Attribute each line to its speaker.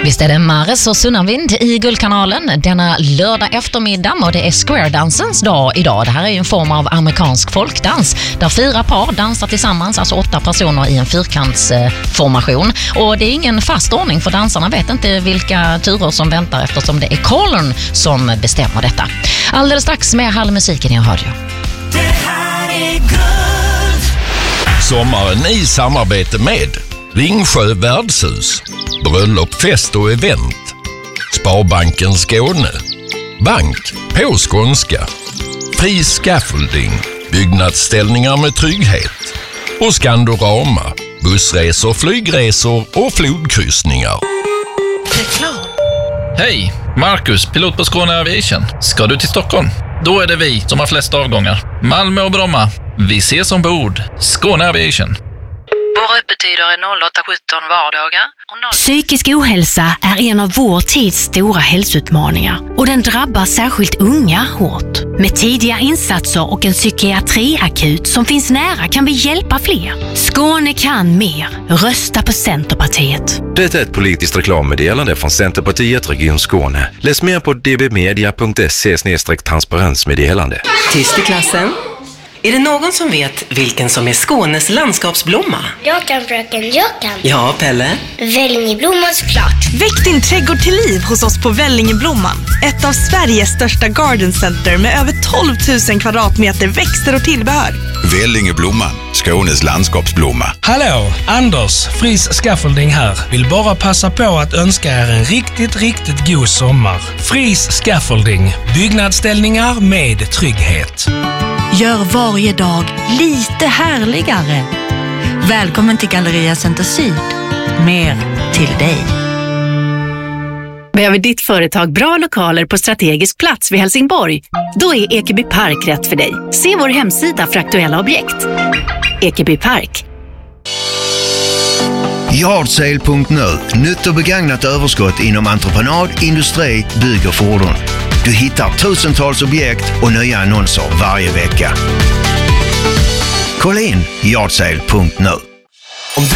Speaker 1: Visst är det Mares och Sunnavind i Guldkanalen denna lördag eftermiddag, och det är square-dansens dag idag. Det här är ju en form av amerikansk folkdans där 4 par dansar tillsammans, alltså 8 personer i en fyrkantsformation. Och det är ingen fast ordning, för dansarna vet inte vilka turer som väntar eftersom det är callern som bestämmer detta. Alldeles strax med musiken i radio.
Speaker 2: Det här är Guld.
Speaker 3: Sommaren i samarbete med Ringsjö värdshus, bröllop, fest och event, Sparbanken Skåne, bank på skånska, Fri Scaffolding, byggnadsställningar med trygghet och Skandorama, bussresor, flygresor och flodkryssningar.
Speaker 1: Reklam.
Speaker 4: Hej, Marcus, pilot på Skåne Aviation. Ska du till Stockholm? Då är det vi som har flest avgångar. Malmö och Bromma. Vi ses ombord. Skåne Aviation.
Speaker 5: Våra öppettider är 08-17 vardagar och 0...
Speaker 6: Psykisk ohälsa är en av vår tids stora hälsoutmaningar och den drabbar särskilt unga hårt. Med tidiga insatser och en psykiatriakut som finns nära kan vi hjälpa fler. Skåne kan mer. Rösta på Centerpartiet.
Speaker 7: Det är ett politiskt reklammeddelande från Centerpartiet Region Skåne. Läs mer på dbmedia.se/transparensmeddelande.
Speaker 8: Tyst i klassen. Är det någon som vet vilken som är Skånes landskapsblomma?
Speaker 9: Jag kan, fröken, jag kan.
Speaker 8: Ja, Pelle?
Speaker 9: Vällingeblomman såklart.
Speaker 10: Väck din trädgård till liv hos oss på Vällingeblomman. Ett av Sveriges största garden center med över 12 000 kvadratmeter växter och tillbehör.
Speaker 11: Vällingeblomman, Skånes landskapsblomma.
Speaker 12: Hallå, Anders, Fris Scaffolding här. Vill bara passa på att önska er en riktigt god sommar. Fris Scaffolding, byggnadsställningar med trygghet.
Speaker 13: Gör varje dag lite härligare. Välkommen till Galleria Center Syd. Mer till dig.
Speaker 14: Behöver ditt företag bra lokaler på strategisk plats vid Helsingborg? Då är Ekeby Park rätt för dig. Se vår hemsida för aktuella objekt. Ekeby Park.
Speaker 15: Yardsale.nu. Nytt och begagnat överskott inom entreprenad, industri, bygg och fordon. Du hittar tusentals objekt och nya annonser varje vecka. Kolla in Yardsale.nu.